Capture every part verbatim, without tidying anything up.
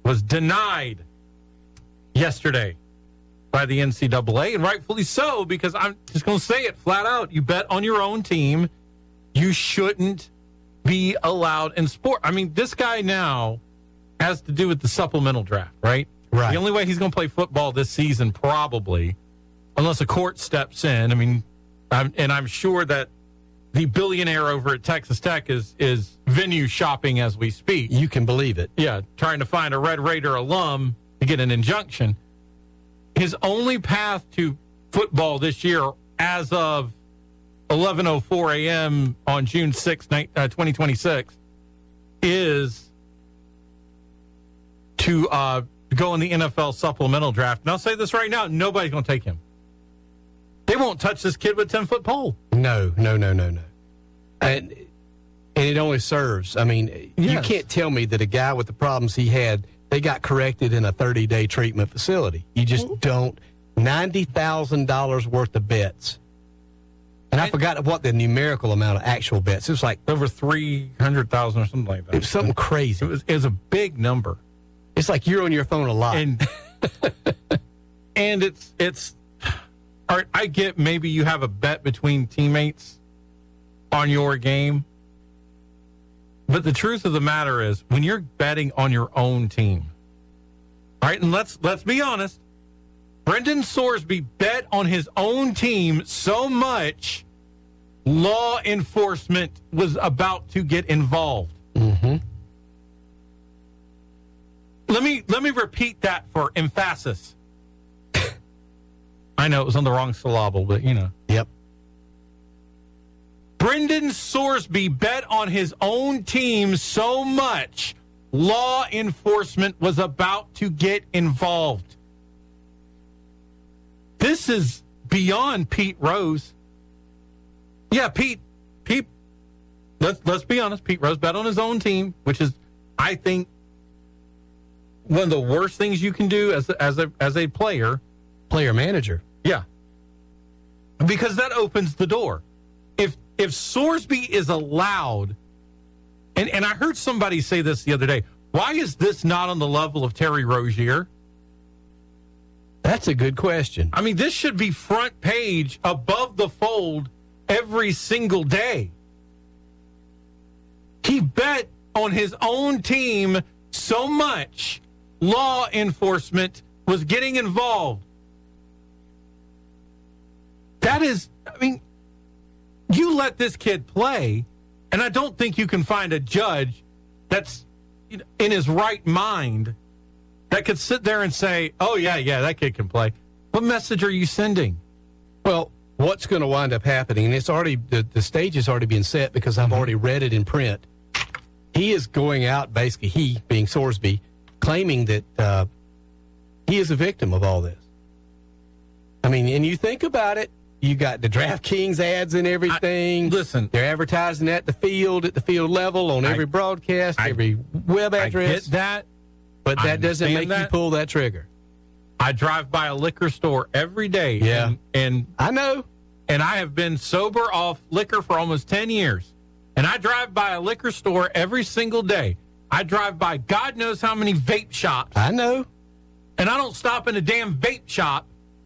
was denied yesterday by the N C double A, and rightfully so, because I'm just going to say it flat out. You bet on your own team. You shouldn't be allowed in sport. I mean, this guy now has to do with the supplemental draft, right? Right. The only way he's going to play football this season, probably, unless a court steps in. I mean, I'm, and I'm sure that the billionaire over at Texas Tech is is venue shopping as we speak. You can believe it. Yeah, trying to find a Red Raider alum to get an injunction. His only path to football this year, as of eleven oh four a.m. on June sixth, twenty twenty-six, is to uh, go in the N F L supplemental draft. And I'll say this right now, nobody's going to take him. They won't touch this kid with a ten-foot pole. No, no, no, no, no. And, and it only serves. I mean, yes. You can't tell me that a guy with the problems he had, they got corrected in a thirty-day treatment facility. You just mm-hmm. don't. ninety thousand dollars worth of bets. And I and, forgot what the numerical amount of actual bets. It was like over three hundred thousand or something like that. It was something crazy. It was, it was a big number. It's like you're on your phone a lot. And, and it's, it's, all right, I get maybe you have a bet between teammates on your game. But the truth of the matter is, when you're betting on your own team, all right, and let's let's be honest, Brendan Sorsby bet on his own team so much, law enforcement was about to get involved. Mm-hmm. Let me let me repeat that for emphasis. I know it was on the wrong syllable, but you know. Yep. Brendan Sorsby bet on his own team so much, law enforcement was about to get involved. This is beyond Pete Rose. Yeah, Pete, Pete, let's, let's be honest, Pete Rose bet on his own team, which is, I think, one of the worst things you can do as a, as a, as a player. Player manager. Yeah. Because that opens the door. If if Sorsby is allowed, and, and I heard somebody say this the other day, why is this not on the level of Terry Rozier? That's a good question. I mean, this should be front page, above the fold, every single day. He bet on his own team so much, law enforcement was getting involved. That is, I mean, you let this kid play, and I don't think you can find a judge that's in his right mind that could sit there and say, oh, yeah, yeah, that kid can play. What message are you sending? Well, what's going to wind up happening, and it's already, the, the stage is already been set because I've mm-hmm. already read it in print. He is going out, basically, he, being Sorsby, claiming that uh, he is a victim of all this. I mean, and you think about it, you got the DraftKings ads and everything. I, listen. They're advertising at the field, at the field level, on every I, broadcast, I, every web address. I get that. But that I doesn't make that. you pull that trigger. I drive by a liquor store every day. Yeah. And, and I know. And I have been sober off liquor for almost ten years. And I drive by a liquor store every single day. I drive by God knows how many vape shops. I know. And I don't stop in a damn vape shop.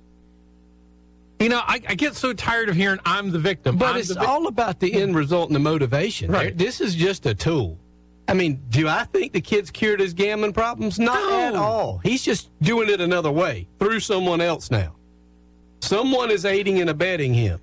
You know, I, I get so tired of hearing I'm the victim. But I'm it's vi- all about the end result and the motivation. Right. This is just a tool. I mean, do I think the kid's cured his gambling problems? Not No. at all. He's just doing it another way, through someone else now. Someone is aiding and abetting him.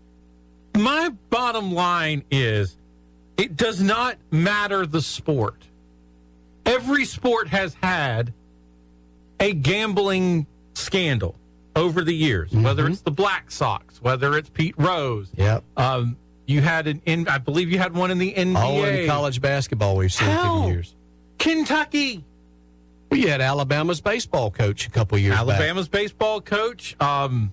My bottom line is, it does not matter the sport. Every sport has had a gambling scandal over the years, mm-hmm. whether it's the Black Sox, whether it's Pete Rose. Yep. Um, you had an, in, I believe you had one in the N B A. All in college basketball we've seen Hell, for years. Kentucky. We had Alabama's baseball coach a couple years Alabama's back. baseball coach. Um,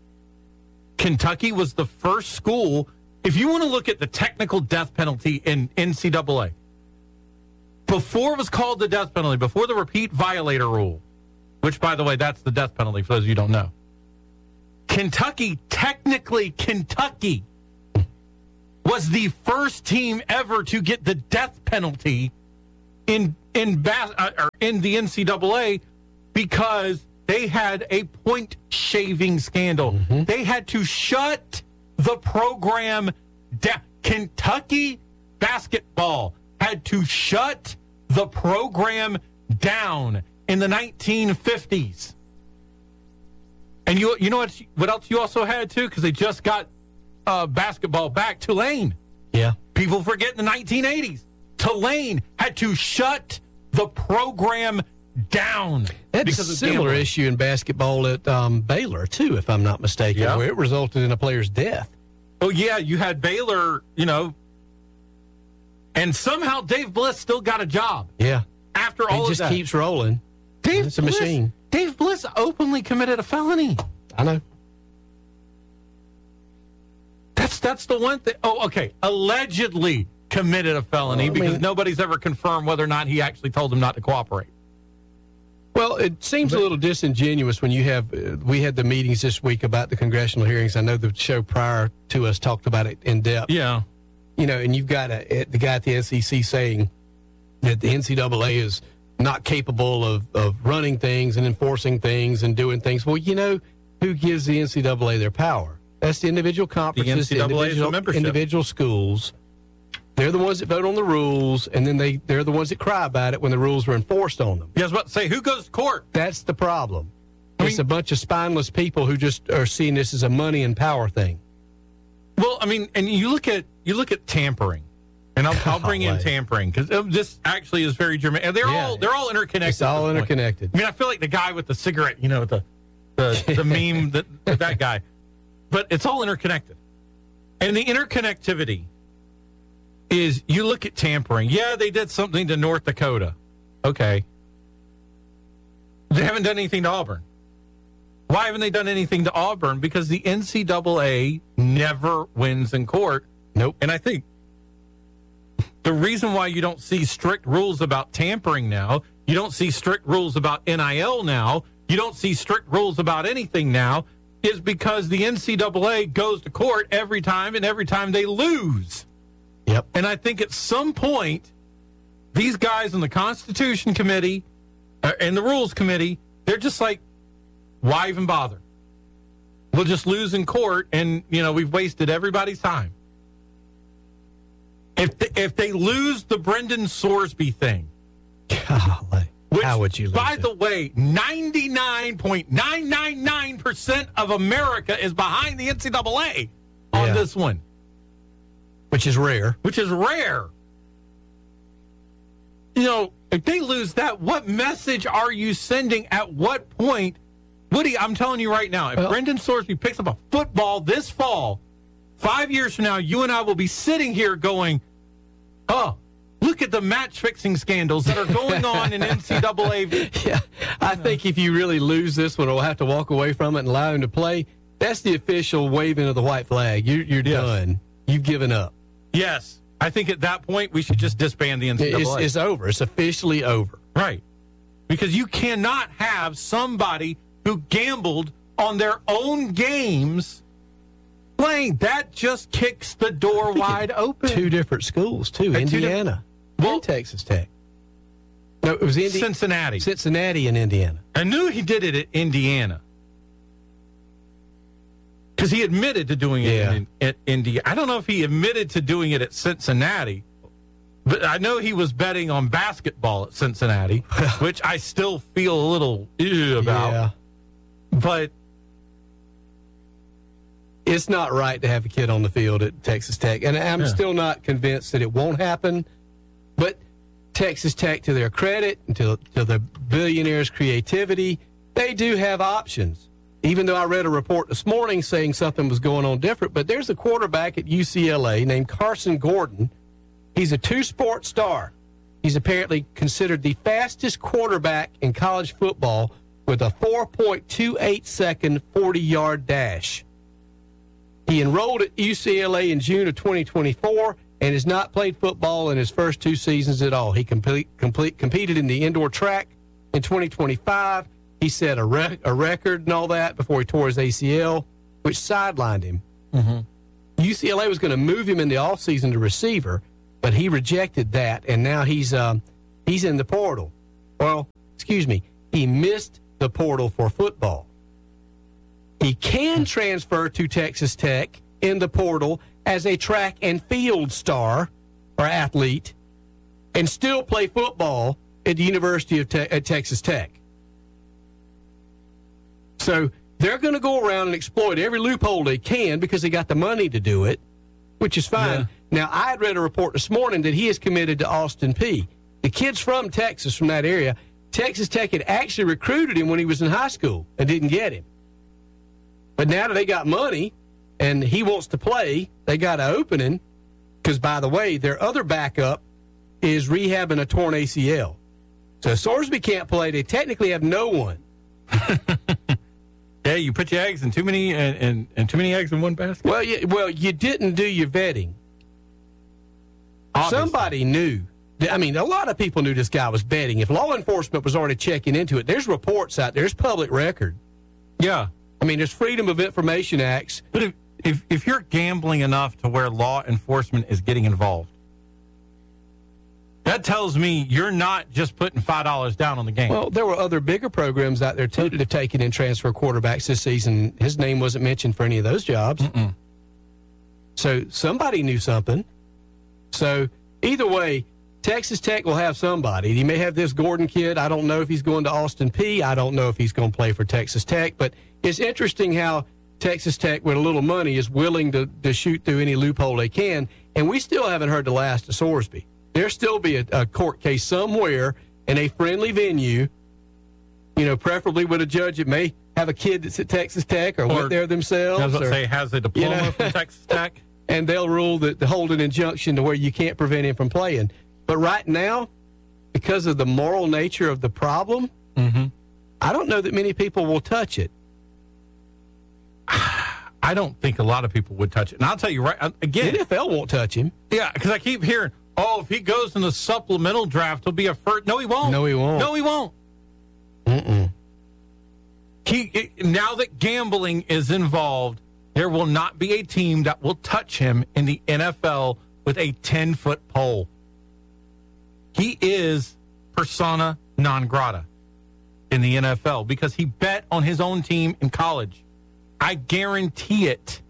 Kentucky was the first school. If you want to look at the technical death penalty in N C double A, before it was called the death penalty, before the repeat violator rule, which, by the way, that's the death penalty for those of you who don't know, Kentucky, technically Kentucky, was the first team ever to get the death penalty in in bas- uh, or in the N C double A because they had a point shaving scandal. Mm-hmm. They had to shut the program down. Kentucky basketball had to shut the program down in the nineteen fifties. And you you know what, what else you also had, too? Because they just got uh, basketball back. Tulane. Yeah. People forget in the nineteen eighties. Tulane had to shut the program down. That's because a of similar gambling. issue in basketball at um, Baylor, too, if I'm not mistaken, Yeah. where it resulted in a player's death. Oh, yeah, you had Baylor, you know, and somehow Dave Bliss still got a job Yeah. after It all just of that. keeps rolling. Dave It's a Bliss, machine. Dave Bliss openly committed a felony. I know. That's that's the one thing. Oh, okay. Allegedly committed a felony Well, I because mean- nobody's ever confirmed whether or not he actually told them not to cooperate. Well, it seems a little disingenuous when you have, uh, we had the meetings this week about the congressional hearings. I know the show prior to us talked about it in depth. Yeah. You know, and you've got a, the guy at the S E C saying that the N C double A is not capable of, of running things and enforcing things and doing things. Well, you know, who gives the N C double A their power? That's the individual conferences, N C double A is the individual, membership. individual schools. They're the ones that vote on the rules, and then they, they're the ones that cry about it when the rules are enforced on them. You guys about to say, who goes to court? That's the problem. I It's mean- a bunch of spineless people who just are seeing this as a money and power thing. Well, I mean, and you look at you look at tampering, and I'll, I'll bring in Golly. tampering because this actually is very germane. And they're Yeah. all they're all interconnected. It's all at this point. interconnected. I mean, I feel like the guy with the cigarette, you know, the the, the meme that that guy, but it's all interconnected. And the interconnectivity is you look at tampering. Yeah, they did something to North Dakota. Okay. They haven't done anything to Auburn. Why haven't they done anything to Auburn? Because the N C double A never wins in court. Nope. And I think the reason why you don't see strict rules about tampering now, you don't see strict rules about N I L now, you don't see strict rules about anything now, is because the N C double A goes to court every time, and every time they lose. Yep. And I think at some point, these guys in the Constitution Committee uh, and the Rules Committee, they're just like, why even bother? We'll just lose in court, and, you know, we've wasted everybody's time. If they, if they lose the Brendan Sorsby thing, Golly. which, How would you lose by it? the way, ninety-nine point nine nine nine percent of America is behind the N C double A on Yeah. this one, Which is rare. which is rare. You know, if they lose that, what message are you sending at what point? Woody, I'm telling you right now, if Well- Brendan Sorsby picks up a football this fall, five years from now, you and I will be sitting here going, oh, look at the match-fixing scandals that are going on in N C double A. Yeah. I think if you really lose this one, we'll have to walk away from it and allow him to play. That's the official waving of the white flag. You, you're Yes. done. You've given up. Yes. I think at that point, we should just disband the N C It's, double A. it's over. It's officially over. Right. Because you cannot have somebody who gambled on their own games playing. That just kicks the door wide open. Two different schools, too. At two Indiana Well- and Texas Tech. No, it was Indi- Cincinnati. Cincinnati and Indiana. I knew he did it at Indiana. Because he admitted to doing it Yeah. in, at Indiana. I don't know if he admitted to doing it at Cincinnati, but I know he was betting on basketball at Cincinnati, which I still feel a little ew about. Yeah. But It's not right to have a kid on the field at Texas Tech. And I'm Yeah. still not convinced that it won't happen. But Texas Tech, to their credit and to, to the billionaires' creativity, they do have options. Even though I read a report this morning saying something was going on different, but there's a quarterback at U C L A named Carson Gordon. He's a two-sport star. He's apparently considered the fastest quarterback in college football with a four point two eight second forty-yard dash. He enrolled at U C L A in June of twenty twenty-four and has not played football in his first two seasons at all. He complete, complete, competed in the indoor track in twenty twenty-five. He set a, rec- a record and all that before he tore his A C L, which sidelined him. mm-hmm. U C L A was going to move him in the offseason to receiver, but he rejected that, and now he's um, he's in the portal. Well, excuse me, he missed the portal for football. He can transfer to Texas Tech in the portal as a track and field star or athlete and still play football at the University of Te- at Texas Tech. So they're going to go around and exploit every loophole they can because they got the money to do it, which is fine. Yeah. Now, I had read a report this morning that he is committed to Austin Peay. The kid's from Texas, from that area. Texas Tech had actually recruited him when he was in high school and didn't get him. But now that they got money and he wants to play, they got an opening because, by the way, their other backup is rehabbing a torn A C L. So Sorsby can't play. They technically have no one. Yeah, you put your eggs in too many and, and, and too many eggs in one basket. Well, you, well, you didn't do your vetting. Obviously. Somebody knew. I mean, a lot of people knew this guy was betting. If law enforcement was already checking into it, there's reports out there. There's public record. Yeah. I mean, there's Freedom of Information Acts. But if, if, if you're gambling enough to where law enforcement is getting involved, that tells me you're not just putting five dollars down on the game. Well, there were other bigger programs out there, too, that have taken in transfer quarterbacks this season. His name wasn't mentioned for any of those jobs. Mm-mm. So somebody knew something. So either way, Texas Tech will have somebody. He may have this Gordon kid. I don't know if he's going to Austin Peay. I don't know if he's going to play for Texas Tech. But it's interesting how Texas Tech, with a little money, is willing to, to shoot through any loophole they can. And we still haven't heard the last of Sorsby. There'll still be a, a court case somewhere in a friendly venue, you know, preferably with a judge that may have a kid that's at Texas Tech or, or went there themselves. I was going or, to say, has a diploma you know, from Texas Tech. And they'll rule that to hold an injunction to where you can't prevent him from playing. But right now, because of the moral nature of the problem, mm-hmm. I don't know that many people will touch it. I don't think a lot of people would touch it. And I'll tell you right, again. The N F L won't touch him. Yeah, because I keep hearing, oh, if he goes in the supplemental draft, he'll be a first. No, he won't. No, he won't. No, he won't. Mm-mm. He, now that gambling is involved, there will not be a team that will touch him in the N F L with a ten-foot pole. He is persona non grata in the N F L because he bet on his own team in college. I guarantee it.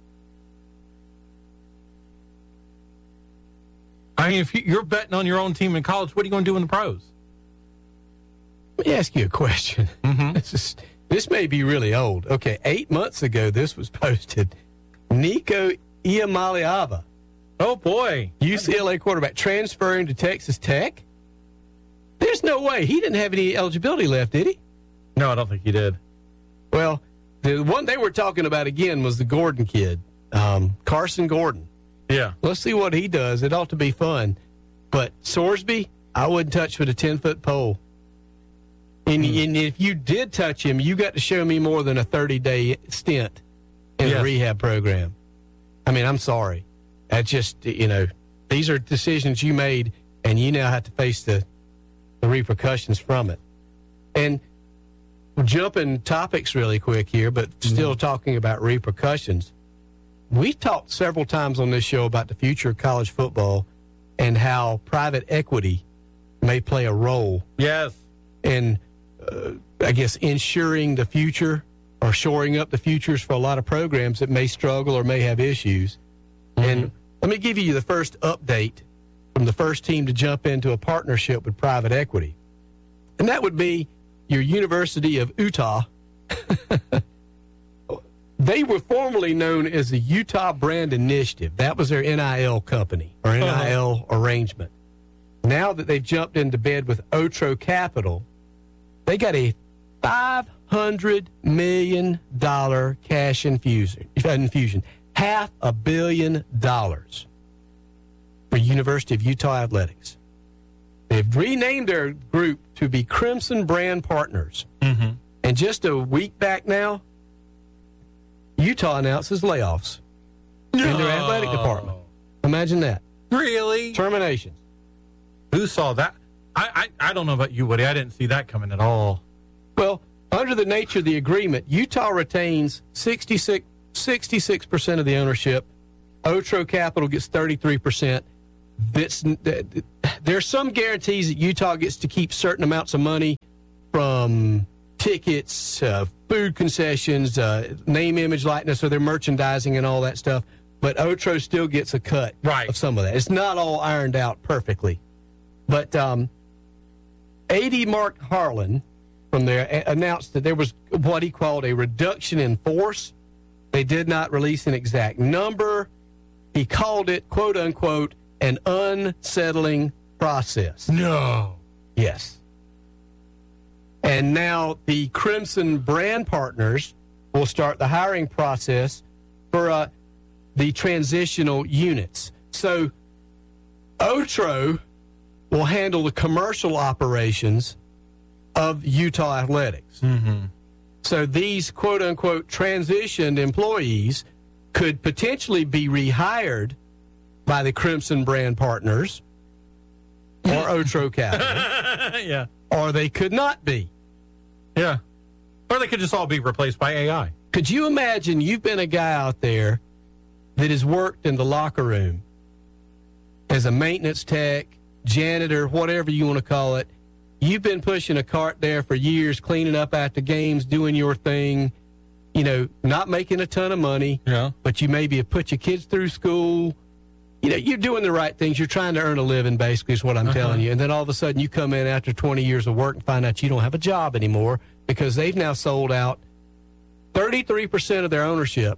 I mean, if you're betting on your own team in college, what are you going to do in the pros? Let me ask you a question. Mm-hmm. This is, this may be really old. Okay, eight months ago, this was posted. Nico Iamaleava, Oh, boy. U C L A quarterback, transferring to Texas Tech? There's no way. He didn't have any eligibility left, did he? No, I don't think he did. Well, the one they were talking about again was the Gordon kid, um, Carson Gordon. Yeah. Let's see what he does. It ought to be fun. But Sorsby, I wouldn't touch with a ten-foot pole. And, mm. and if you did touch him, you got to show me more than a thirty-day stint in yes. a rehab program. I mean, I'm sorry. That's just, you know, these are decisions you made, and you now have to face the, the repercussions from it. And jumping topics really quick here, but still mm. talking about repercussions. We've talked several times on this show about the future of college football and how private equity may play a role yes. in, uh, I guess, ensuring the future or shoring up the futures for a lot of programs that may struggle or may have issues. Mm-hmm. And let me give you the first update from the first team to jump into a partnership with private equity. And that would be your University of Utah. They were formerly known as the Utah Brand Initiative. That was their N I L company or N I L uh-huh. arrangement. Now that they've jumped into bed with Otro Capital, they got a five hundred million dollars cash infusion, infusion, half a billion dollars for University of Utah Athletics. They've renamed their group to be Crimson Brand Partners. Mm-hmm. And just a week back now, Utah announces layoffs no. in their athletic department. Imagine that. Really? Terminations. Who saw that? I, I, I don't know about you, Woody. I didn't see that coming at all. Well, under the nature of the agreement, Utah retains sixty-six percent of the ownership. Otro Capital gets thirty-three percent. That's, there's some guarantees that Utah gets to keep certain amounts of money from tickets, uh, food concessions, uh, name, image, likeness, or their merchandising and all that stuff. But Otro still gets a cut right. of some of that. It's not all ironed out perfectly. But um, A D Mark Harlan from there a- announced that there was what he called a reduction in force. They did not release an exact number. He called it, quote unquote, an unsettling process. No. Yes. And now the Crimson brand partners will start the hiring process for uh, the transitional units. So Otro will handle the commercial operations of Utah Athletics. Mm-hmm. So these quote-unquote transitioned employees could potentially be rehired by the Crimson brand partners or Otro Capital. Yeah. Or they could not be. Yeah. Or they could just all be replaced by A I. Could you imagine you've been a guy out there that has worked in the locker room as a maintenance tech, janitor, whatever you want to call it. You've been pushing a cart there for years, cleaning up after games, doing your thing, you know, not making a ton of money, Yeah. but you maybe have put your kids through school. You know, you're doing the right things. You're trying to earn a living, basically, is what I'm uh-huh. telling you. And then all of a sudden you come in after twenty years of work and find out you don't have a job anymore because they've now sold out thirty-three percent of their ownership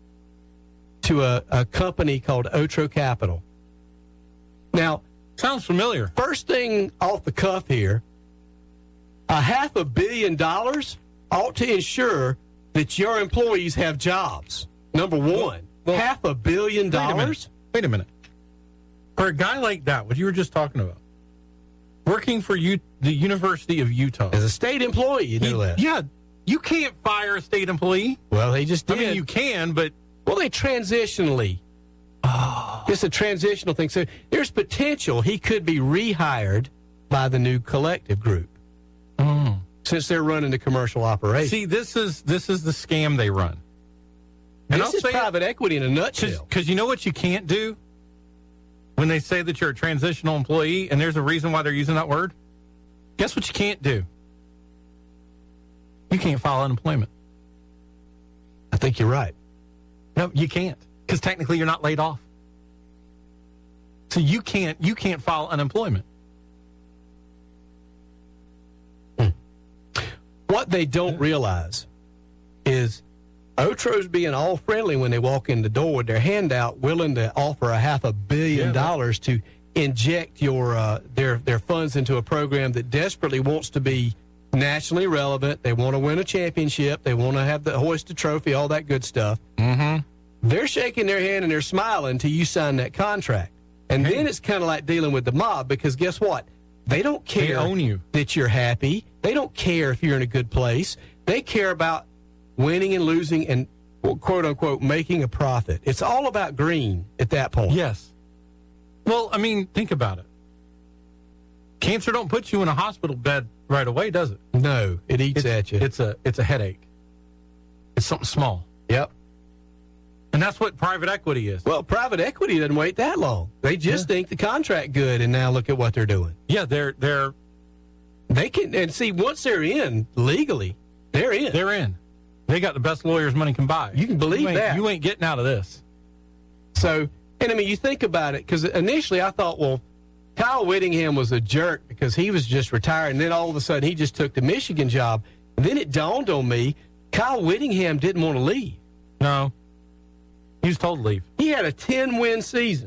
to a, a company called Otro Capital. Now, sounds familiar. First thing off the cuff here, a half a billion dollars ought to ensure that your employees have jobs. Number one, well, well, half a billion dollars? Wait a minute. For a guy like that, what you were just talking about, working for U- the University of Utah. As a state employee, you know he, that. Yeah, you can't fire a state employee. Well, they just did. I mean, you can, but... Well, they transitionally. Oh. It's a transitional thing. So there's potential he could be rehired by the new collective group. Mm. Since they're running the commercial operation. See, this is this is the scam they run. And this I'll is say private it, equity in a nutshell. Because you know what you can't do? When they say that you're a transitional employee, and there's a reason why they're using that word, guess what you can't do? You can't file unemployment. I think you're right. No, you can't, because technically you're not laid off. So you can't you can't file unemployment. Hmm. What they don't realize is Otro's being all friendly when they walk in the door with their hand out, willing to offer a half a billion yeah, dollars to inject your uh, their their funds into a program that desperately wants to be nationally relevant. They want to win a championship. They want to have the hoist a trophy, all that good stuff. Mm-hmm. They're shaking their hand and they're smiling until you sign that contract. And hey. then it's kind of like dealing with the mob because guess what? They don't care they own you. that you're happy. They don't care if you're in a good place. They care about winning and losing and, quote, unquote, making a profit. It's all about green at that point. Yes. Well, I mean, think about it. Cancer don't put you in a hospital bed right away, does it? No, it eats it's, at you. It's a it's a headache. It's something small. Yep. And that's what private equity is. Well, private equity doesn't wait that long. They just yeah. think the contract good, and now look at what they're doing. Yeah, they're they're they can and see once they're in legally, they're in. They're in. They got the best lawyers money can buy. You can believe you that. You ain't getting out of this. So, and I mean, you think about it, because initially I thought, well, Kyle Whittingham was a jerk because he was just retired, and then all of a sudden he just took the Michigan job. And then it dawned on me, Kyle Whittingham didn't want to leave. No. He was told to leave. He had a ten-win season.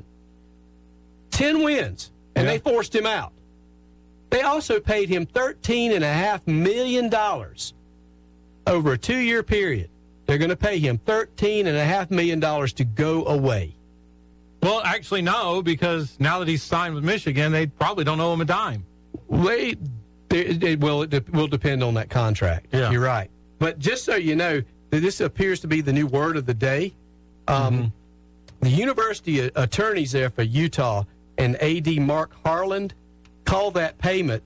ten wins, and yeah. they forced him out. They also paid him thirteen point five million dollars over a two-year period. They're going to pay him thirteen point five million dollars to go away. Well, actually, no, because now that he's signed with Michigan, they probably don't owe him a dime. They, they, they will, it de- will depend on that contract. Yeah. You're right. But just so you know, this appears to be the new word of the day. Um, mm-hmm. The university attorneys there for Utah and A D Mark Harlan call that payment.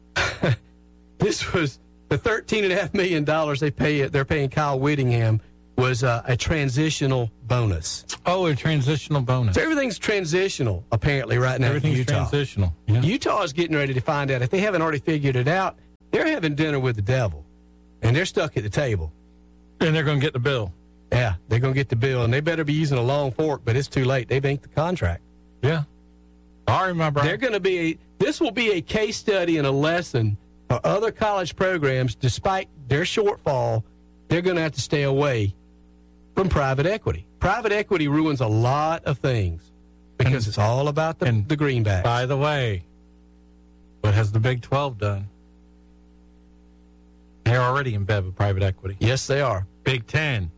This was the thirteen point five million dollars they pay. They're paying Kyle Whittingham was uh, a transitional bonus. Oh, a transitional bonus. So everything's transitional, apparently, right now Everything's in Utah. transitional. Yeah. Utah is getting ready to find out. If they haven't already figured it out, they're having dinner with the devil, and they're stuck at the table. And they're going to get the bill. Yeah, they're going to get the bill, and they better be using a long fork, but it's too late. They've inked the contract. Yeah. Sorry, my brother. They're going to be a, this will be a case study and a lesson for other college programs. Despite their shortfall, they're going to have to stay away from private equity. Private equity ruins a lot of things because And- it's all about the, and the greenbacks. By the way, what has the Big twelve done? They're already in bed with private equity. Yes, they are. Big Ten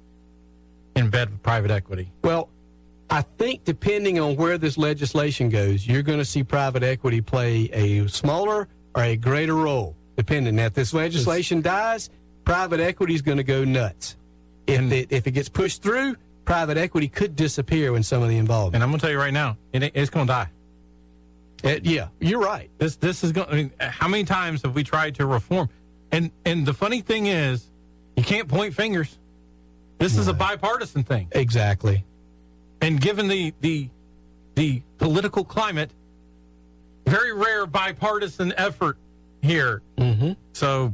in bed with private equity. Well, I think depending on where this legislation goes, you're going to see private equity play a smaller or a greater role, depending. Now, if this legislation dies, private equity is going to go nuts. If And- it, if it gets pushed through, private equity could disappear in some of the involvement. And I'm going to tell you right now, it, ain't- it's going to die. It- yeah, you're right. This this is going. I mean, how many times have we tried to reform? And and the funny thing is, you can't point fingers. This is a bipartisan thing. Exactly. And given the the the political climate, very rare bipartisan effort here. Mm-hmm. So,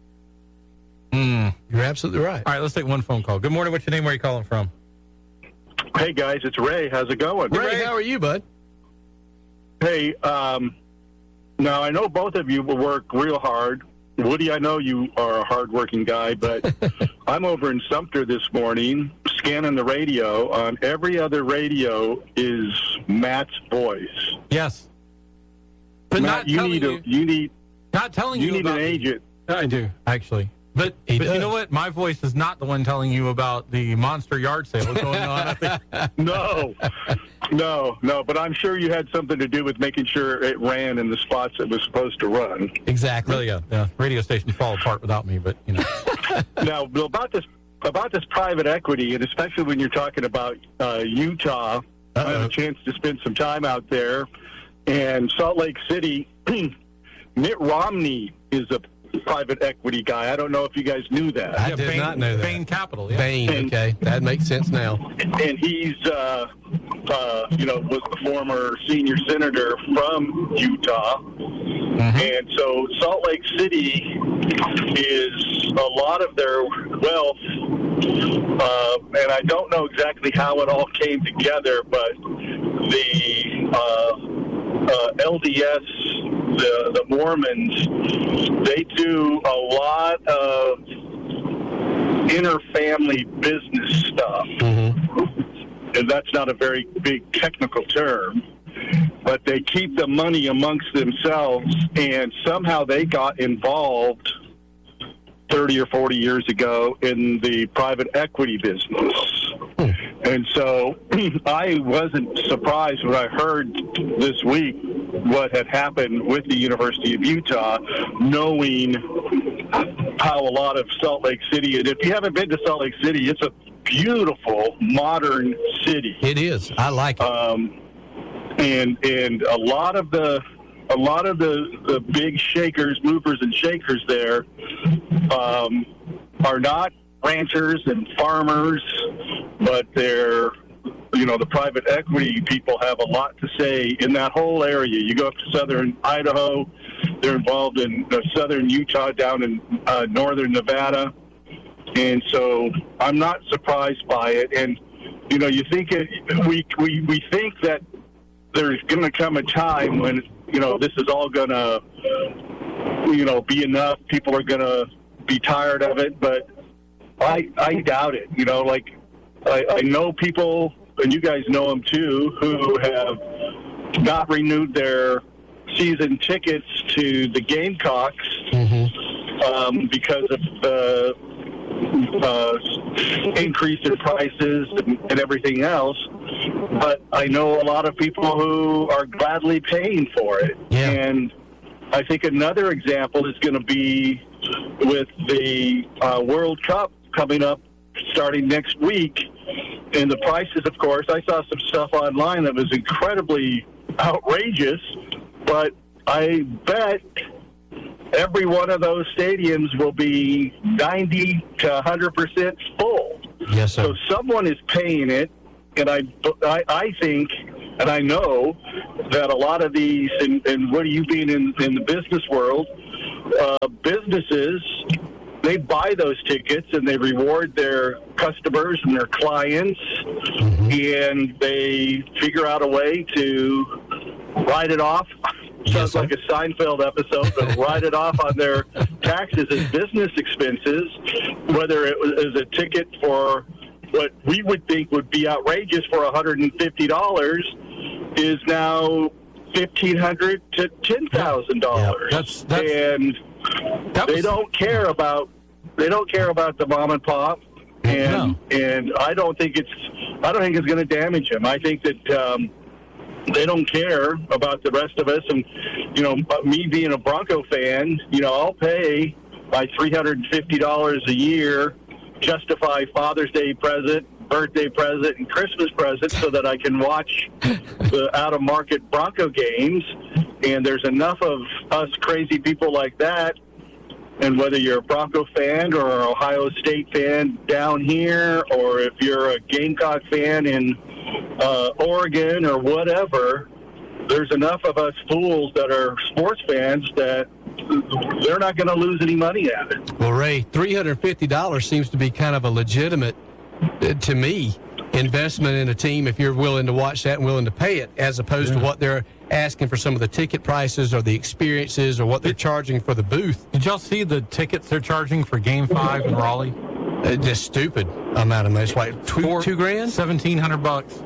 mm. You're absolutely right. All right, let's take one phone call. Good morning. What's your name? Where are you calling from? Hey, guys, it's Ray. How's it going? Ray, how are you, bud? Hey, um, now I know both of you will work real hard. Woody, I know you are a hard-working guy, but I'm over in Sumter this morning scanning the radio. On every other radio is Matt's voice. Yes, but Matt, not you telling need you, a you need not telling you you need about an agent. I do actually, but He but you does. know what? My voice is not the one telling you about the monster yard sale that's going on. I think No, no, no. But I'm sure you had something to do with making sure it ran in the spots it was supposed to run. Exactly. really, yeah, yeah. Radio stations fall apart without me, but you know. Now, Bill, about this about this private equity, and especially when you're talking about uh, Utah, I had Uh-oh. a chance to spend some time out there, and Salt Lake City. Mitt Romney is a private equity guy. I don't know if you guys knew that. I Yeah, did Bain, not know that. Bain Capital. Yeah. Bain, And- okay. That makes sense now. And he's, uh, uh, you know, was the former senior senator from Utah. And so Salt Lake City is a lot of their wealth, uh, and I don't know exactly how it all came together, but the uh, uh, L D S, the, the Mormons, they do a lot of inter-family business stuff. And that's not a very big technical term, but they keep the money amongst themselves, and somehow they got involved thirty or forty years ago in the private equity business. And so I wasn't surprised when I heard this week what had happened with the University of Utah, knowing how a lot of Salt Lake City, and if you haven't been to Salt Lake City, it's a beautiful, modern city. It is. I like it. Um, and and a lot of the a lot of the, the big shakers, movers and shakers there um, are not ranchers and farmers, but they're, you know, the private equity people have a lot to say in that whole area. You go up to southern Idaho, they're involved in uh, southern Utah, down in uh, northern Nevada. And so I'm not surprised by it. And, you know, you think it, we, we, we think that there's going to come a time when, you know, this is all going to, you know, be enough. People are going to be tired of it. But I, I doubt it. You know, like I, I know people, and you guys know them too, who have not renewed their season tickets to the Gamecocks um, because of the uh, increase in prices and, and everything else. But I know a lot of people who are gladly paying for it. Yeah. And I think another example is going to be with the uh, World Cup coming up starting next week. And the prices, of course, I saw some stuff online that was incredibly outrageous, but I bet every one of those stadiums will be ninety to one hundred percent full. Yes, sir. So someone is paying it, and I, I, I think, and I know that a lot of these, and, and what are you being in, in the business world, uh, businesses, they buy those tickets and they reward their customers and their clients, mm-hmm. and they figure out a way to write it off. Sounds yes, like a Seinfeld episode, but write it off on their taxes as business expenses, whether it was as a ticket for what we would think would be outrageous for one hundred fifty dollars is now fifteen hundred dollars to ten thousand dollars. Yeah, that's, that's, and that they was, don't care about they don't care about the mom and pop, and no. and I don't think it's I don't think it's going to damage them. I think that um, they don't care about the rest of us. And you know, me being a Bronco fan, you know, I'll pay my three hundred fifty dollars a year, justify Father's Day present, birthday present, and Christmas present so that I can watch the out-of-market Bronco games. And there's enough of us crazy people like that, and whether you're a Bronco fan or an Ohio State fan down here, or if you're a Gamecock fan in uh, Oregon or whatever, there's enough of us fools that are sports fans that they're not going to lose any money at it. Well, Ray, three hundred fifty dollars seems to be kind of a legitimate, uh, to me, investment in a team if you're willing to watch that and willing to pay it, as opposed yeah. to what they're asking for some of the ticket prices or the experiences or what they're charging for the booth. Did y'all see the tickets they're charging for Game Five in Raleigh? Uh, just stupid amount of money. It's like two, Four, two grand, seventeen hundred bucks.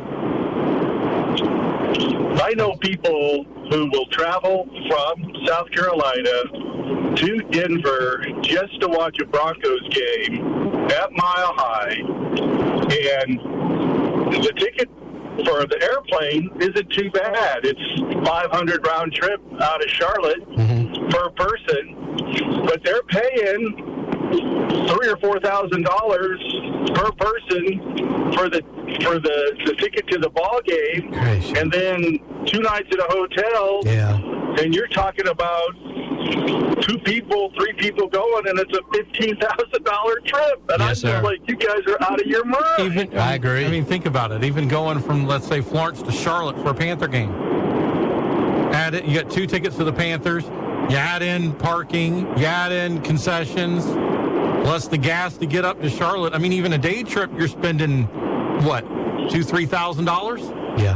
I know people who will travel from South Carolina to Denver just to watch a Broncos game at Mile High, and the ticket for the airplane isn't too bad. It's five hundred round trip out of Charlotte mm-hmm. per person, but they're paying three or four thousand dollars per person for the for the, the ticket to the ball game, Crazy. And then two nights at a hotel. Yeah, and you're talking about two people, three people going, and it's a fifteen thousand dollar trip. And yes, I sir. feel like you guys are out of your mind. Even, I agree. I mean, think about it. Even going from, let's say, Florence to Charlotte for a Panther game. Add it. You got two tickets to the Panthers. You add in parking. You add in concessions. Plus the gas to get up to Charlotte. I mean, even a day trip, you're spending what, two, three thousand dollars? Yeah.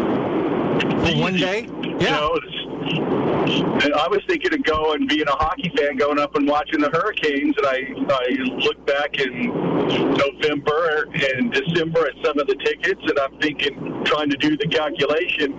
For one day? Yeah. You know, I was thinking of going, being a hockey fan, going up and watching the Hurricanes, and I I look back in November and December at some of the tickets, and I'm thinking, trying to do the calculation,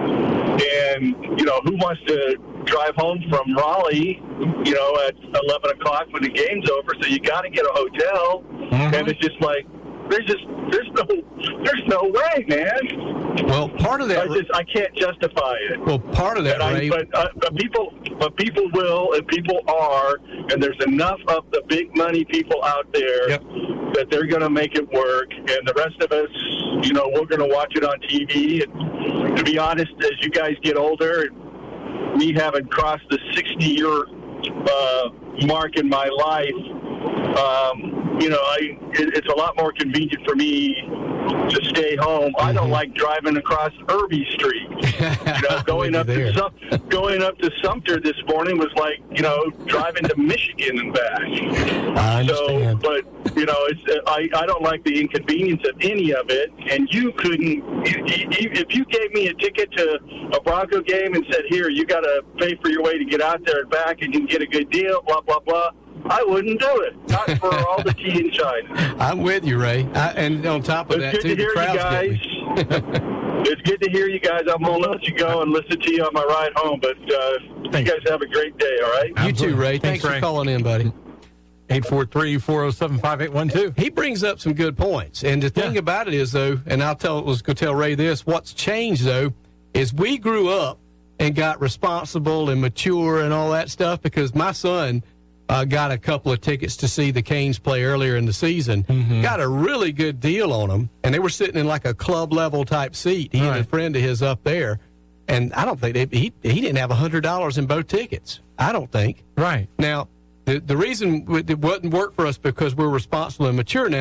and you know, who wants to drive home from Raleigh, you know, at eleven o'clock when the game's over, so you got to get a hotel, mm-hmm. and it's just like, there's just, there's no, there's no way, man. Well, part of that, I just, I can't justify it. Well, part of that, I, Ray, but, uh, but people, but people will, and people are, and there's enough of the big money people out there yep. that they're going to make it work, and the rest of us, you know, we're going to watch it on T V. And to be honest, as you guys get older, and me having crossed the sixty-year uh, mark in my life, um, you know, I, it, it's a lot more convenient for me to stay home. Mm-hmm. I don't like driving across Irby Street. You know, going up to Sum- going up to Sumter this morning was like, you know, driving to Michigan and back. I understand. So, but you know, it's I, I don't like the inconvenience of any of it. And you couldn't, if you gave me a ticket to a Bronco game and said, here, you got to pay for your way to get out there and back, and you can get a good deal, blah blah blah, I wouldn't do it. Not for all the tea in China. I'm with you, Ray. I, and on top of it's that, good too, to the hear you crowds guys. It's good to hear you guys. I'm going to let you go and listen to you on my ride home. But uh, you guys have a great day, all right? You too, Ray. Thanks, Thanks Ray. for calling in, buddy. eight four three, four oh seven, five eight one two. He brings up some good points. And the thing yeah. about it is, though, and I'll tell, let's go tell Ray this, what's changed, though, is we grew up and got responsible and mature and all that stuff, because my son uh, got a couple of tickets to see the Canes play earlier in the season, mm-hmm. got a really good deal on them, and they were sitting in like a club-level type seat, he right. and a friend of his up there, and I don't think, they, he, he didn't have one hundred dollars in both tickets, I don't think. Right. Now, the, the reason it wouldn't work for us because we're responsible and mature now,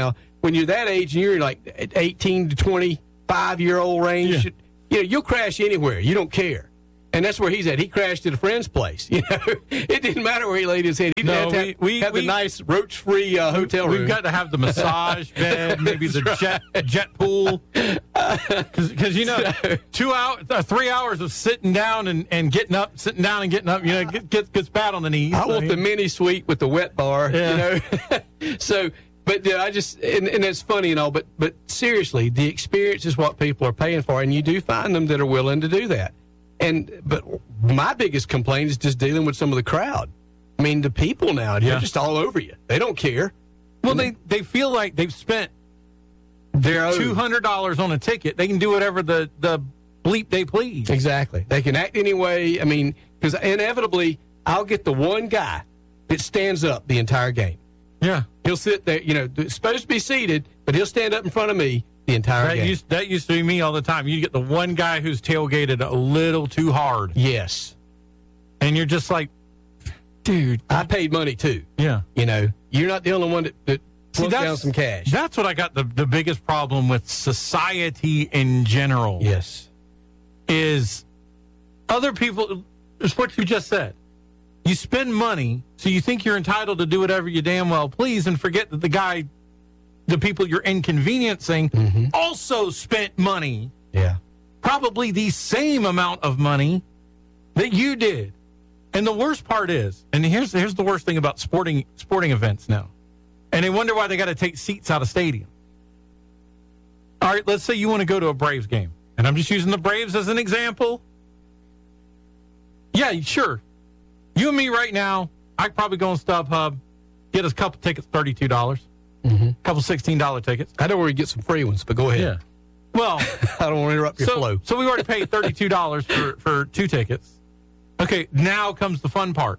when you're that age and you're like eighteen to twenty-five year old range, Yeah. you know, you'll crash anywhere. You don't care. And that's where he's at. He crashed at a friend's place. You know, it didn't matter where he laid his head. He didn't No, have to we- have, we- have we- the nice roach-free uh, hotel room. We've got to have the massage bed, maybe the jet jet pool, because you know, two hours, uh, three hours of sitting down and, and getting up, sitting down and getting up, you know, get, gets gets bad on the knees. I want the mini suite with the wet bar. Yeah. You know, so. But yeah, I just and, and it's funny and all, but but seriously, the experience is what people are paying for, and you do find them that are willing to do that. And but my biggest complaint is just dealing with some of the crowd. I mean, the people now, they're Yeah. just all over you. They don't care. Well, they, they feel like they've spent They're owed. two hundred dollars on a ticket. They can do whatever the, the bleep they please. Exactly. They can act any way. I mean, because inevitably, I'll get the one guy that stands up the entire game. Yeah. He'll sit there, you know, supposed to be seated, but he'll stand up in front of me the entire That game. used, that used to be me all the time. You get the one guy who's tailgated a little too hard, Yes. and you're just like, dude. I paid money too. Yeah. You know, you're not the only one that, that See, put down some cash. That's what I got the, the biggest problem with society in general. Yes. Is other people, it's what you just said. You spend money, so you think you're entitled to do whatever you damn well please, and forget that the guy, the people you're inconveniencing, Mm-hmm. also spent money, Yeah. probably the same amount of money that you did. And the worst part is, and here's here's the worst thing about sporting sporting events now, and they wonder why they got to take seats out of stadium. All right, let's say you want to go to a Braves game, and I'm just using the Braves as an example. Yeah, sure. You and me right now, I could probably go on StubHub, get us a couple tickets, thirty-two dollars, Mm-hmm. a couple sixteen dollar tickets. I know where you get some free ones, but go ahead. Well, I don't want to interrupt your so, flow. so we already paid thirty-two dollars for, for two tickets. Okay, now comes the fun part.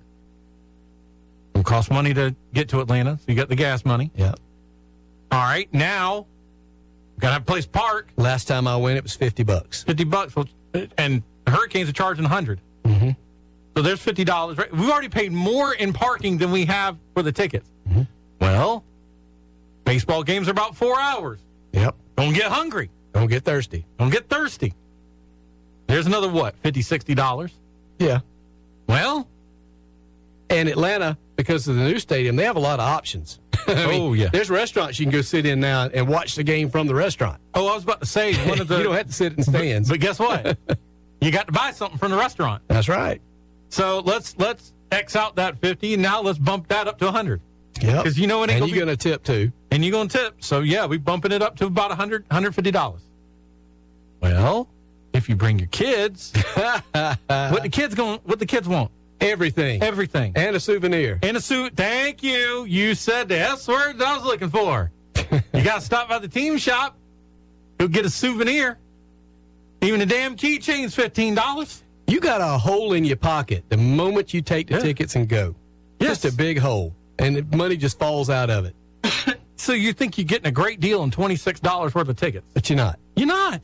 It costs money to get to Atlanta, so you got the gas money. Yeah. All right, now got to have a place to park. Last time I went, it was fifty bucks. fifty bucks, well, and the Hurricanes are charging one hundred. Mm-hmm. So there's fifty dollars. Right? We've already paid more in parking than we have for the tickets. Mm-hmm. Well, baseball games are about four hours. Yep. Don't get hungry. Don't get thirsty. Don't get thirsty. There's another, what, fifty dollars, sixty dollars? Yeah. Well, And Atlanta, because of the new stadium, they have a lot of options. I mean, Oh, yeah. There's restaurants you can go sit in now and watch the game from the restaurant. oh, I was about to say one of the. you don't have to sit in stands. But guess what? You got to buy something from the restaurant. That's right. So let's let's X out that fifty, and now let's bump that up to one hundred. Yep. Because you know it ain't And gonna you're be- going to tip too. And you're going to tip. So yeah, we're bumping it up to about one hundred, one hundred fifty dollars. Well, if you bring your kids, what the kids going? What the kids want? Everything. Everything. And a souvenir. And a suit. Thank you. You said the S word I was looking for. You got to stop by the team shop. Go get a souvenir. Even a damn keychain's fifteen dollars. You got a hole in your pocket the moment you take the Yeah. tickets and go. Yes. Just a big hole. And the money just falls out of it. So you think you're getting a great deal on twenty-six dollars worth of tickets. But you're not. You're not.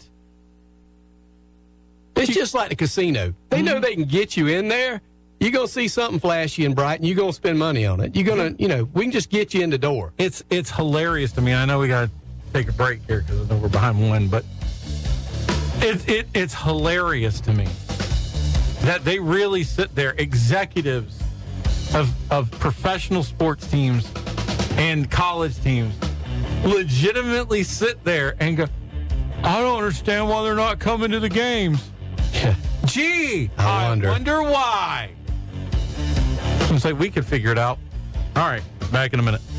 It's just like the casino. They know they can get you in there. You're going to see something flashy and bright, and you're going to spend money on it. You're going to, you know, we can just get you in the door. It's it's hilarious to me. I know we got to take a break here because I know we're behind one, but it, it it's hilarious to me that they really sit there, executives of of professional sports teams and college teams, legitimately sit there and go, I don't understand why they're not coming to the games. Gee, I wonder. I wonder why. Seems like we could figure it out. All right, back in a minute.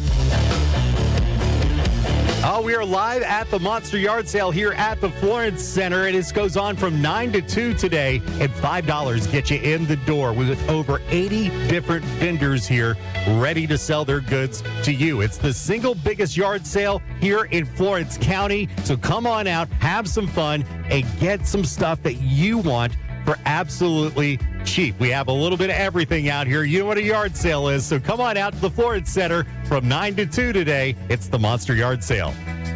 Oh, we are live at the Monster Yard Sale here at the Florence Center. And this goes on from nine to two today, and five dollars gets you in the door with over eighty different vendors here ready to sell their goods to you. It's the single biggest yard sale here in Florence County. So come on out, have some fun, and get some stuff that you want for absolutely cheap. We have a little bit of everything out here. You know what a yard sale is. So come on out to the Florence Center from nine to two today. It's the Monster Yard Sale.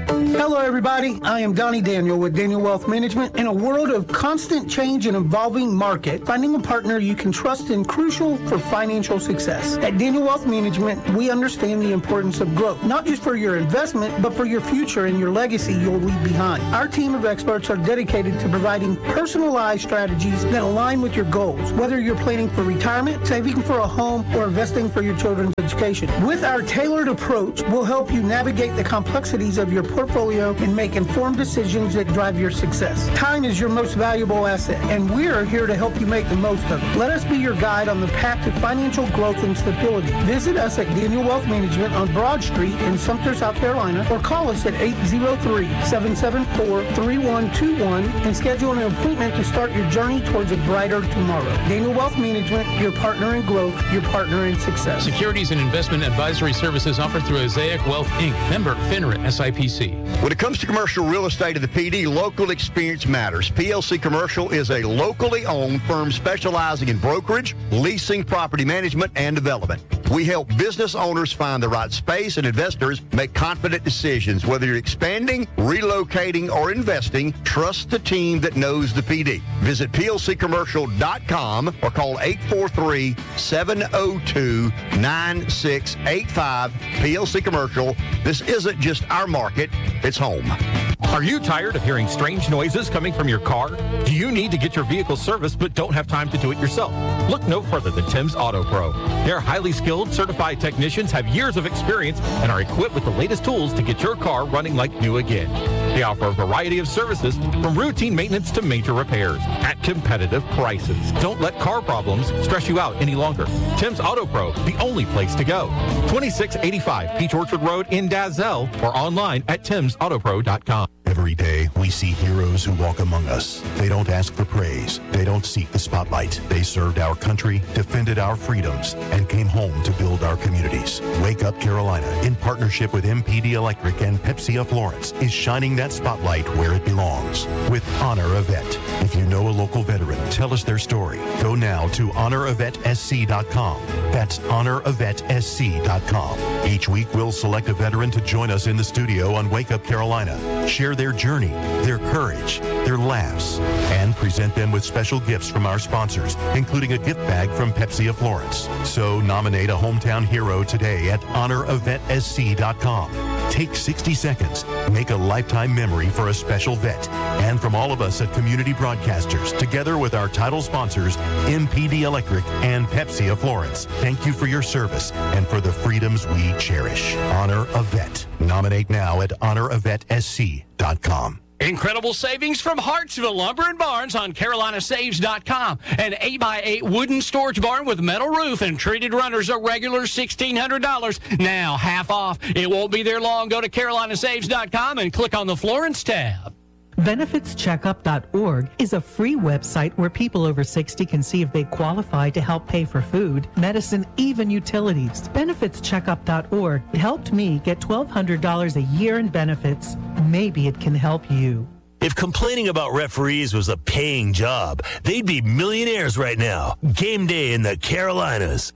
Hello, everybody. I am Donnie Daniel with Daniel Wealth Management. In a world of constant change and evolving market, finding a partner you can trust is crucial for financial success. At Daniel Wealth Management, we understand the importance of growth, not just for your investment, but for your future and your legacy you'll leave behind. Our team of experts are dedicated to providing personalized strategies that align with your goals, whether you're planning for retirement, saving for a home, or investing for your children's education. With our tailored approach, we'll help you navigate the complexities of your portfolio and make informed decisions that drive your success. Time is your most valuable asset, and we're here to help you make the most of it. Let us be your guide on the path to financial growth and stability. Visit us at Daniel Wealth Management on Broad Street in Sumter, South Carolina, or call us at eight zero three, seven seven four, three one two one and schedule an appointment to start your journey towards a brighter tomorrow. Daniel Wealth Management, your partner in growth, your partner in success. Securities and investment advisory services offered through Osaic Wealth, Incorporated. Member FINRA S I P C. When it comes to commercial real estate at the P D, local experience matters. P L C Commercial is a locally owned firm specializing in brokerage, leasing, property management, and development. We help business owners find the right space and investors make confident decisions. Whether you're expanding, relocating, or investing, trust the team that knows the P D. Visit P L C commercial dot com or call eight four three, seven zero two, nine six eight five. P L C Commercial. This isn't just our market, it's home. Are you tired of hearing strange noises coming from your car? Do you need to get your vehicle serviced but don't have time to do it yourself? Look no further than Tim's Auto Pro. Their highly skilled, certified technicians have years of experience and are equipped with the latest tools to get your car running like new again. They offer a variety of services from routine maintenance to major repairs at competitive prices. Don't let car problems stress you out any longer. Tim's Auto Pro, the only place to go. twenty-six eighty-five Peach Orchard Road in Dazzell or online at tims auto pro dot com. Every day, we see heroes who walk among us. They don't ask for praise. They don't seek the spotlight. They served our country, defended our freedoms, and came home to build our communities. Wake Up Carolina, in partnership with M P D Electric and Pepsi of Florence, is shining that spotlight where it belongs with Honor a Vet. If you know a local veteran, tell us their story. Go now to honor a vet s c dot com. That's honor a vet s c dot com. Each week, we'll select a veteran to join us in the studio on Wake Up Carolina. Share their journey, their courage, their laughs, and present them with special gifts from our sponsors, including a gift bag from Pepsi of Florence. So nominate a hometown hero today at honor a vet s c dot com. Take sixty seconds. Make a lifetime memory for a special vet. And from all of us at Community Broadcasters, together with our title sponsors, M P D Electric and Pepsi of Florence, thank you for your service and for the freedoms we cherish. Honor a Vet. Nominate now at honor a vet s c dot com. Incredible savings from Hartsville Lumber and Barns on carolina saves dot com. An eight by eight wooden storage barn with metal roof and treated runners, a regular sixteen hundred dollars. Now half off. It won't be there long. Go to carolina saves dot com and click on the Florence tab. benefits checkup dot org is a free website where people over sixty can see if they qualify to help pay for food, medicine, even utilities. benefits checkup dot org helped me get twelve hundred dollars a year in benefits. Maybe it can help you. If complaining about referees was a paying job, they'd be millionaires right now. Game day in the Carolinas.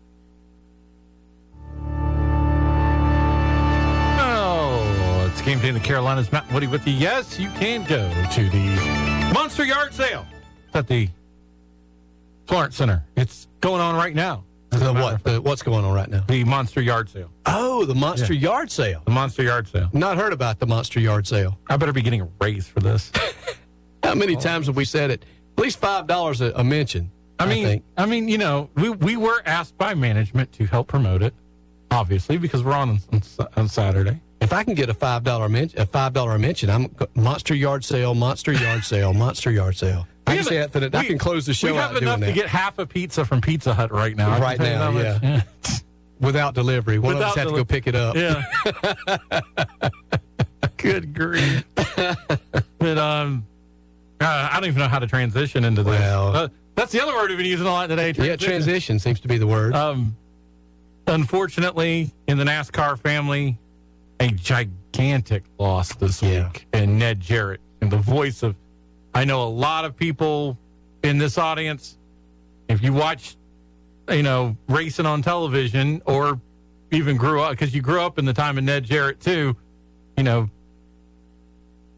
It's game day in the Carolinas. Matt Woody with you. Yes, you can go to the Monster Yard Sale at the Florence Center. It's going on right now. The what? The, what's going on right now? The Monster Yard Sale. Oh, the Monster Yeah. Yard Sale. The Monster Yard Sale. Not heard about the Monster Yard Sale. I better be getting a raise for this. How many times have we said it? At least five dollars a, a mention. I mean, I, think. I mean, you know, we we were asked by management to help promote it, obviously, because we're on on, on Saturday. If I can get a five dollar mention, a five dollar mention, I'm Monster Yard Sale, Monster Yard Sale, Monster Yard Sale. I can say that for the, I can close the show we out have enough doing to that. get half a pizza from Pizza Hut right now. I can Right tell you now, that yeah. much. Without delivery. One Without of us have deli- to go pick it up. Yeah. Good grief. But um, uh, I don't even know how to transition into this. Well, uh, that's the other word we've been using a lot today. Yeah, transition seems to be the word. Um, unfortunately, in the NASCAR family, a gigantic loss this Yeah. week. And Ned Jarrett, and the voice of, I know a lot of people in this audience, if you watch, you know, racing on television or even grew up, because you grew up in the time of Ned Jarrett too, you know,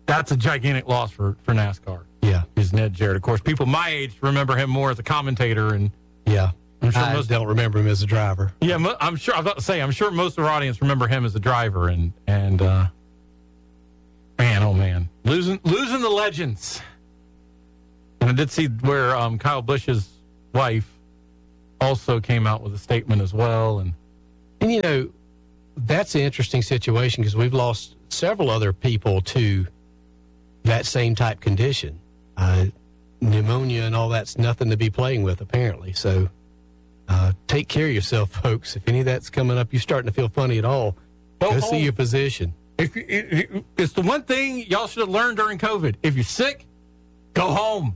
That's a gigantic loss for, for NASCAR. Yeah. Is Ned Jarrett. Of course, people my age remember him more as a commentator. And yeah. I'm sure I most don't remember him as a driver. Yeah, mo- I'm sure. I was about to say, I'm sure most of our audience remember him as a driver. And, and uh, man, oh, man. Losing, losing the legends. And I did see where um, Kyle Busch's wife also came out with a statement as well. And, and you know, that's an interesting situation because we've lost several other people to that same type condition. Uh, pneumonia and all that's nothing to be playing with, apparently. So uh, take care of yourself, folks. If any of that's coming up, you're starting to feel funny at all, go, go see your physician. If you, it, it's the one thing y'all should have learned during COVID. If you're sick, go home.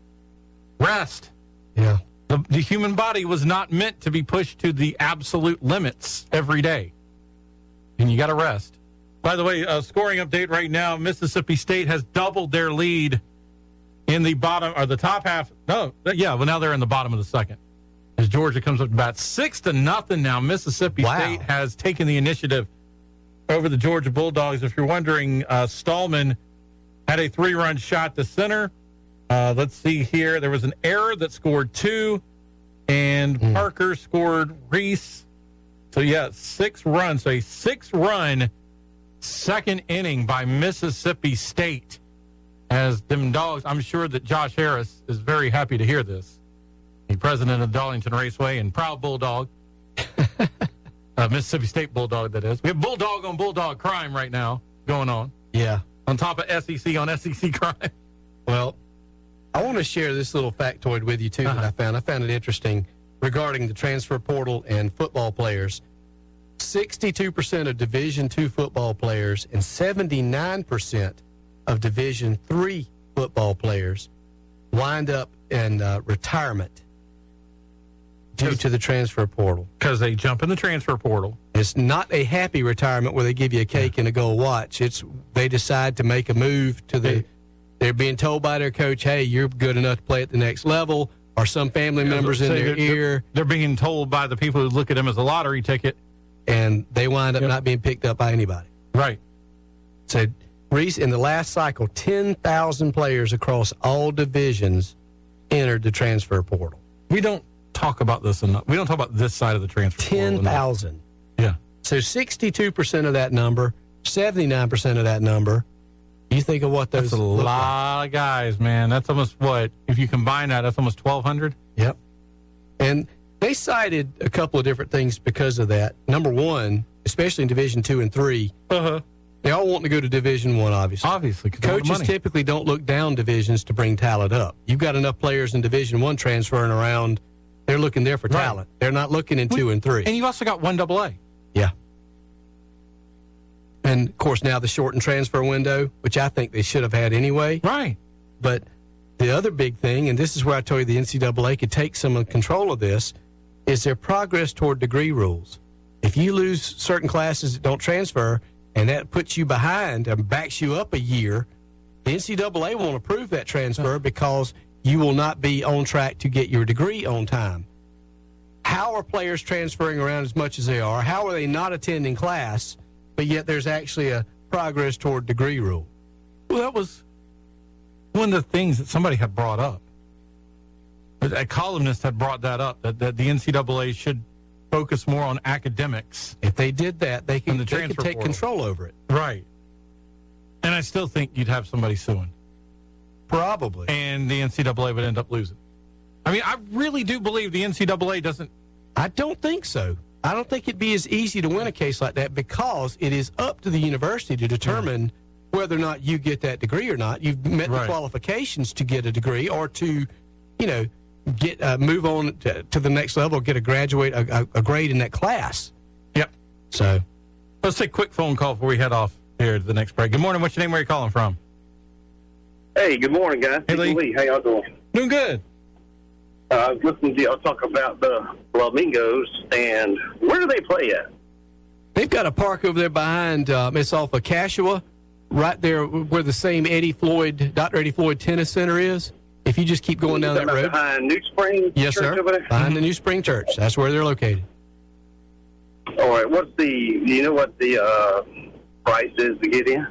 Rest. Yeah. The, the human body was not meant to be pushed to the absolute limits every day. And you got to rest. By the way, uh, scoring update right now, Mississippi State has doubled their lead in the bottom, or the top half. No, yeah, well, now they're in the bottom of the second. As Georgia comes up to bat six to nothing now, Mississippi wow. State has taken the initiative over the Georgia Bulldogs. If you're wondering, uh, Stallman had a three-run shot to center. Uh, let's see here. There was an error that scored two, and mm. Parker scored Reese. So, yeah, six runs. So, a six-run second inning by Mississippi State. As them dogs, I'm sure that Josh Harris is very happy to hear this. The president of Darlington Raceway and proud Bulldog. uh, Mississippi State Bulldog, that is. We have Bulldog on Bulldog crime right now going on. Yeah. On top of S E C on S E C crime. Well, I want to share this little factoid with you, too, uh-huh. that I found. I found it interesting regarding the transfer portal and football players. sixty-two percent of Division two football players and seventy-nine percent of Division three football players wind up in uh, retirement due to the transfer portal. Because they jump in the transfer portal. It's not a happy retirement where they give you a cake yeah. and a gold watch. It's they decide to make a move to the... Hey. They're being told by their coach, hey, you're good enough to play at the next level, or some family yeah, members in their they're, ear. They're being told by the people who look at them as a lottery ticket. And they wind up yep. not being picked up by anybody. Right. So, Reese, in the last cycle, ten thousand players across all divisions entered the transfer portal. We don't talk about this enough. We don't talk about this side of the transfer portal ten thousand. Yeah. So, sixty-two percent of that number, seventy-nine percent of that number. You think of what those That's a lot like. Of guys, man. That's almost what, if you combine that, that's almost twelve hundred. Yep. And they cited a couple of different things because of that. Number one, especially in Division two and three, uh-huh. they all want to go to Division one, obviously. Obviously. Coaches typically don't look down divisions to bring talent up. You've got enough players in Division one transferring around. They're looking there for right. talent. They're not looking in we, two and three. And you've also got one double A. Yeah. And, of course, now the shortened transfer window, which I think they should have had anyway. Right. But the other big thing, and this is where I told you the N C double A could take some control of this, is their progress toward degree rules. If you lose certain classes that don't transfer, and that puts you behind and backs you up a year, the N C double A won't approve that transfer because you will not be on track to get your degree on time. How are players transferring around as much as they are? How are they not attending class? But yet there's actually a progress toward degree rule. Well, that was one of the things that somebody had brought up. A columnist had brought that up, that, that the N C double A should focus more on academics. If they did that, they could, the they could take portal. control over it. Right. And I still think you'd have somebody suing. Probably. And the N C double A would end up losing. I mean, I really do believe the N C double A doesn't... I don't think so. I don't think it'd be as easy to win a case like that because it is up to the university to determine whether or not you get that degree or not. You've met right. the qualifications to get a degree or to, you know, get uh, move on to, to the next level, get a graduate, a, a grade in that class. Yep. So let's take a quick phone call before we head off here to the next break. Good morning. What's your name? Where are you calling from? Hey, good morning, guys. Hey, Lee. Lee. How y'all doing? Doing good. Uh, I was listening to y'all talk about the Flamingos, and where do they play at? They've got a park over there behind, um, it's off of Cashua, right there where the same Eddie Floyd, Doctor Eddie Floyd Tennis Center is. If you just keep going down that road. Behind New Spring yes, Church sir. over there? Behind the New Spring Church. That's where they're located. All right. What's the, do you know what the uh, price is to get in?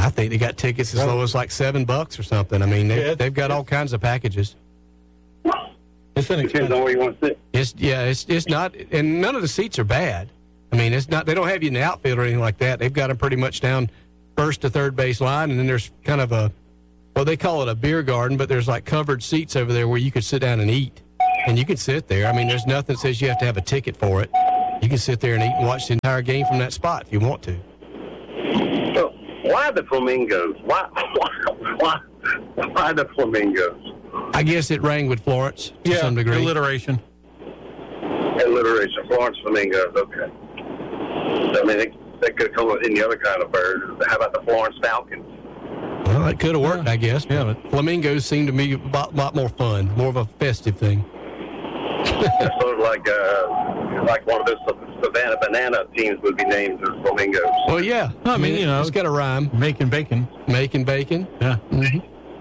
I think they got tickets as low as like seven bucks or something. I mean, they, Yeah, they've got all kinds of packages. It's Depends inexpensive. on where you want to sit. It's yeah, it's it's not, and none of the seats are bad. I mean, it's not. They don't have you in the outfield or anything like that. They've got them pretty much down first to third base line, and then there's kind of a, well, they call it a beer garden, but there's like covered seats over there where you could sit down and eat, and you can sit there. I mean, there's nothing that says you have to have a ticket for it. You can sit there and eat and watch the entire game from that spot if you want to. So why the Flamingos? Why why why, why the Flamingos? I guess it rang with Florence to Yeah, some degree. alliteration. Alliteration, Florence Flamingos. Okay. I mean, they, they could come with any other kind of bird. How about the Florence Falcons? Well, it could have worked, Yeah. I guess. Yeah, But flamingos seem to be a lot, lot more fun, more of a festive thing. It's sort of like uh, like one of those Savannah Banana teams would be named as Flamingos. Well, yeah. I mean, you know, it's got a rhyme. Making bacon. Making bacon. Yeah. Mm-hmm.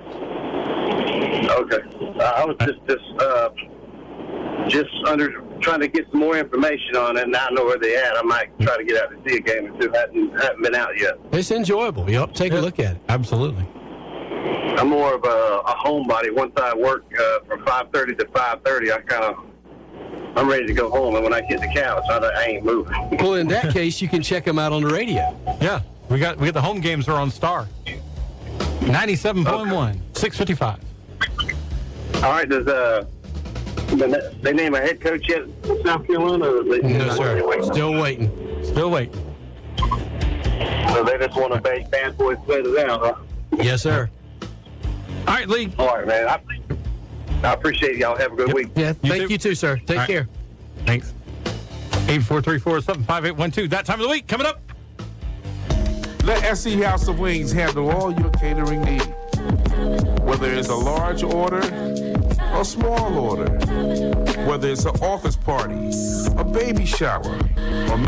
Okay. Uh, I was just just uh, just under trying to get some more information on it. Now I know where they at. I might try to get out to see a game or two. Haven't haven't been out yet. It's enjoyable. You ought to take Yeah. a look at it. Absolutely. I'm more of a, a homebody. Once I work uh, from five thirty to five thirty, I kind of I'm ready to go home. And when I get the couch, I, I ain't moving. Well, in that case, you can check them out on the radio. Yeah, we got we got the home games are on Star. ninety-seven point one, six fifty-five. All right. Does uh they name a head coach yet in South Carolina? Or they, No, sir. Still waiting. Still wait. So they just want to make bad boys sweat it out, huh? Yes, sir. All right, Lee. All right, man. I, I appreciate y'all. Have a good Yep. week. Yeah, You thank too. you too, sir. Take All right. care. Thanks. eight four three four, seven five eight one two. That time of the week coming up. Let S C House of Wings handle all your catering needs. Whether it's a large order or small order, whether it's an office party, a baby shower, or